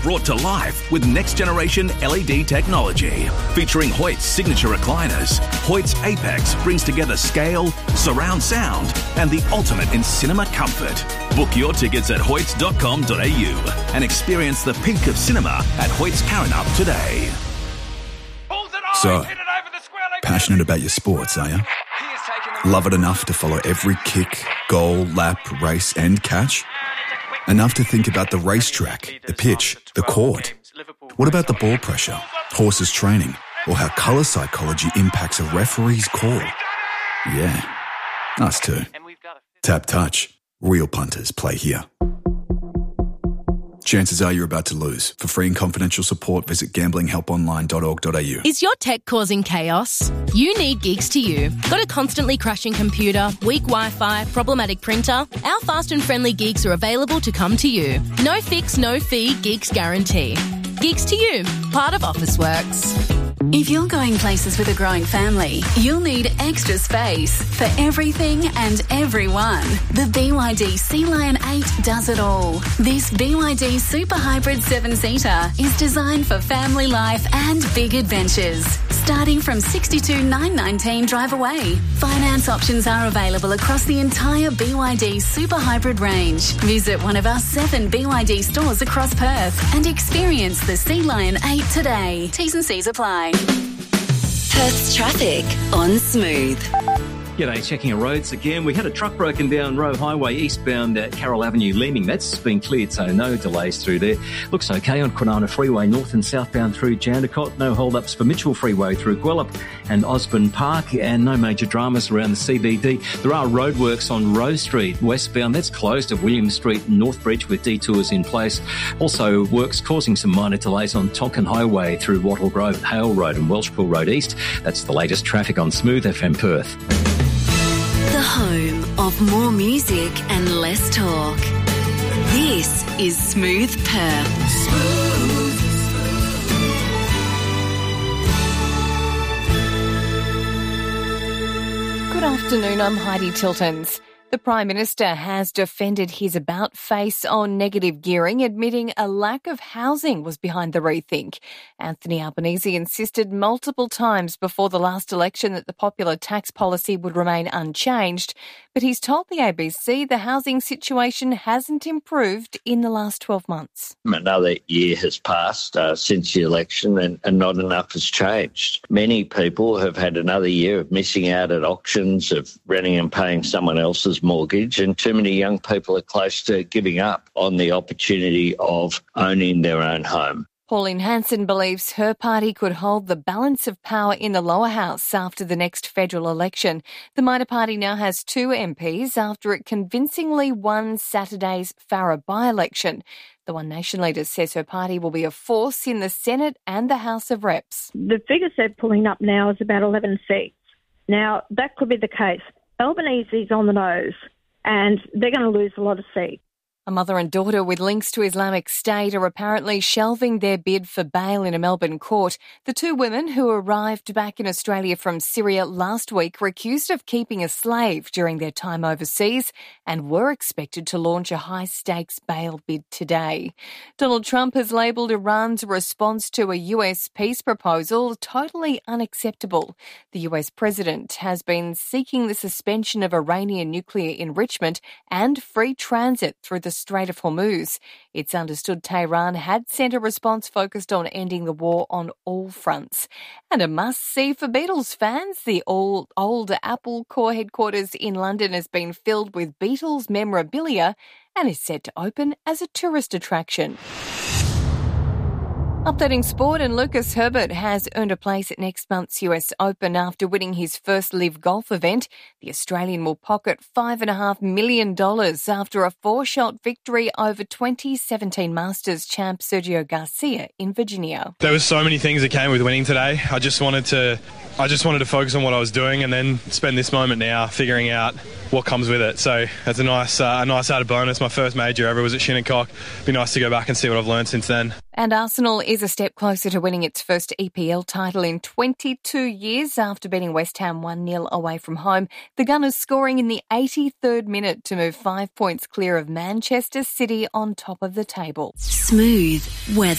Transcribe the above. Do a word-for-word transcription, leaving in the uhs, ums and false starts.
brought to life with next-generation L E D technology. Featuring Hoyt's signature recliners, Hoyt's Apex brings together scale, surround sound, and the ultimate in cinema comfort. Book your tickets at hoyts dot com dot a u and experience the peak of cinema at Hoyt's Karrinyup today. So, passionate about your sports, are you? Love it enough to follow every kick, goal, lap, race and catch? Enough to think about the racetrack, the pitch, the court? What about the ball pressure, horses training, or how colour psychology impacts a referee's call? Yeah, us too. Tap Touch. Real punters play here. Chances are you're about to lose. For free and confidential support, visit gambling help online dot org dot a u. Is your tech causing chaos? You need Gigs to You. Got a constantly crashing computer, weak Wi-Fi, problematic printer? Our fast and friendly gigs are available to come to you. No fix, no fee, Gigs guarantee. Gigs to You, part of Officeworks. If you're going places with a growing family, you'll need extra space for everything and everyone. The B Y D Sea Lion eight does it all. This B Y D Super Hybrid seven-seater is designed for family life and big adventures. Starting from sixty-two thousand nine hundred nineteen drive away. Finance options are available across the entire B Y D Super Hybrid range. Visit one of our seven B Y D stores across Perth and experience the Sea Lion eight today. T's and C's apply. Perth's traffic on Smooth. G'day, checking our roads again. We had a truck broken down Roe Highway eastbound at Carroll Avenue, Leeming. That's been cleared, so no delays through there. Looks okay on Kwinana Freeway, north and southbound through Jandakot. No hold-ups for Mitchell Freeway through Gwelup and Osborne Park, and no major dramas around the C B D. There are roadworks on Rose Street, westbound. That's closed at William Street and Northbridge with detours in place. Also, works causing some minor delays on Tonkin Highway through Wattle Grove, Hale Road and Welshpool Road East. That's the latest traffic on Smooth F M Perth. The home of more music and less talk. This is Smooth Perth. Smooth. Good afternoon, I'm Heidi Tiltons. The Prime Minister has defended his about-face on negative gearing, admitting a lack of housing was behind the rethink. Anthony Albanese insisted multiple times before the last election that the popular tax policy would remain unchanged, but he's told the A B C the housing situation hasn't improved in the last twelve months. Another year has passed uh, since the election and, and not enough has changed. Many people have had another year of missing out at auctions, of renting and paying someone else's mortgage, and too many young people are close to giving up on the opportunity of owning their own home. Pauline Hanson believes her party could hold the balance of power in the lower house after the next federal election. The minor party now has two M Ps after it convincingly won Saturday's Farrer by-election. The One Nation leader says her party will be a force in the Senate and the House of Reps. The figures they're pulling up now is about eleven seats. Now, that could be the case. Albanese's on the nose, and they're going to lose a lot of seats. A mother and daughter with links to Islamic State are apparently shelving their bid for bail in a Melbourne court. The two women who arrived back in Australia from Syria last week were accused of keeping a slave during their time overseas and were expected to launch a high-stakes bail bid today. Donald Trump has labelled Iran's response to a U S peace proposal totally unacceptable. The U S president has been seeking the suspension of Iranian nuclear enrichment and free transit through the Strait of Hormuz. It's understood Tehran had sent a response focused on ending the war on all fronts. And a must-see for Beatles fans, the old, old Apple Core headquarters in London has been filled with Beatles memorabilia and is set to open as a tourist attraction. Updating sport, and Lucas Herbert has earned a place at next month's U S Open after winning his first Live Golf event. The Australian will pocket five point five million dollars after a four-shot victory over twenty seventeen Masters champ Sergio Garcia in Virginia. There was so many things that came with winning today. I just wanted to, I just wanted to focus on what I was doing and then spend this moment now figuring out what comes with it. So it's a nice, uh, a nice added bonus. My first major ever was at Shinnecock. It'd be nice to go back and see what I've learned since then. And Arsenal is a step closer to winning its first E P L title in twenty-two years after beating West Ham one nil away from home. The Gunners scoring in the eighty-third minute to move five points clear of Manchester City on top of the table. Smooth weather.